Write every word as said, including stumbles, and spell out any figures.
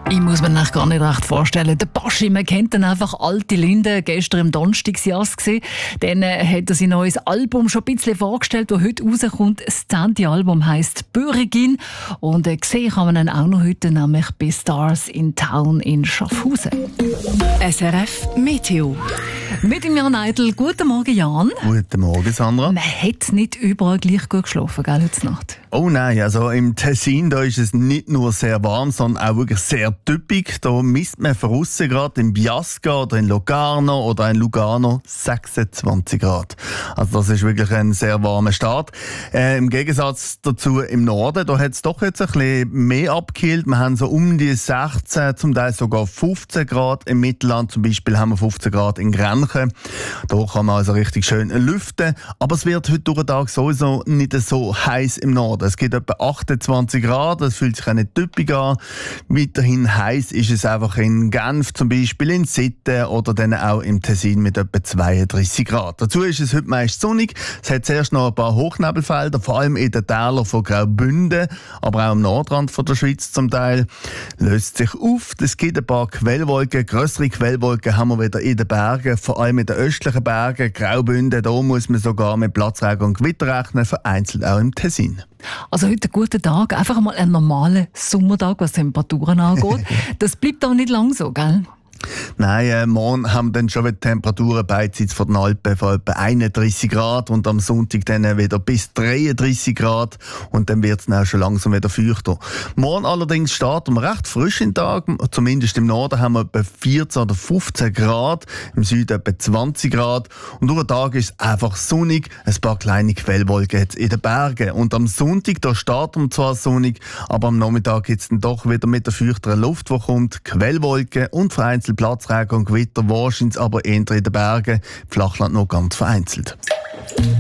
Ich muss mir eigentlich gar nicht recht vorstellen. Der Baschi, man kennt ihn einfach, alte Linde, gestern im Donnerstagsjass gesehen. Dann äh, hat er sein neues Album schon ein bisschen vorgestellt, das heute rauskommt. Das zehnte Album heisst «Bürgin». Und äh, gesehen kann man ihn auch noch heute, nämlich bei Stars in Town in Schaffhausen. S R F Meteo. Mit dem Jan Eidl. Guten Morgen, Jan. Guten Morgen, Sandra. Man hat nicht überall gleich gut geschlafen, gell, heute Nacht? Oh nein, also im Tessin da ist es nicht nur sehr warm, sondern auch wirklich sehr typisch. Da misst man von aussen gerade in Biasca oder in Locarno oder in Lugano sechsundzwanzig Grad. Also das ist wirklich ein sehr warmer Start. Äh, Im Gegensatz dazu im Norden, da hat es doch jetzt ein bisschen mehr abgekühlt. Wir haben so um die sechzehn, zum Teil sogar fünfzehn Grad. Im Mittelland zum Beispiel haben wir fünfzehn Grad in Grenchen. Da kann man also richtig schön lüften. Aber es wird heute durch den Tag sowieso nicht so heiß im Norden. Es gibt etwa achtundzwanzig Grad, das fühlt sich auch nicht typisch an. Weiterhin heiß ist es einfach in Genf zum Beispiel, in Sitten oder dann auch im Tessin mit etwa zweiunddreißig Grad. Dazu ist es heute meist sonnig. Es hat zuerst noch ein paar Hochnebelfelder, vor allem in den Tälern von Graubünden, aber auch am Nordrand von der Schweiz zum Teil. Löst sich auf. Es gibt ein paar Quellwolken. Grössere Quellwolken haben wir wieder in den Bergen, vor allem in den östlichen Bergen. Graubünden, da muss man sogar mit Platzregen und Gewitter rechnen, vereinzelt auch im Tessin. Also heute ein guter Tag, einfach mal ein normaler Sommertag, was Temperaturen angeht. Das bleibt aber nicht lang so, gell? Nein, äh, morgen haben dann schon wieder Temperaturen beidseits von den Alpen von etwa einunddreißig Grad und am Sonntag dann wieder bis dreiunddreißig Grad und dann wird es dann auch schon langsam wieder feuchter. Morgen allerdings starten wir recht frisch in den Tag, zumindest im Norden haben wir etwa vierzehn oder fünfzehn Grad, im Süden etwa zwanzig Grad und durch den Tag ist es einfach sonnig, ein paar kleine Quellwolken jetzt in den Bergen und am Sonntag, da starten wir zwar sonnig, aber am Nachmittag gibt es dann doch wieder mit der feuchteren Luft, die kommt, Quellwolken und vereinzelt Platzregen und Gewitter, wahrscheinlich aber eher in den Bergen, Flachland noch ganz vereinzelt.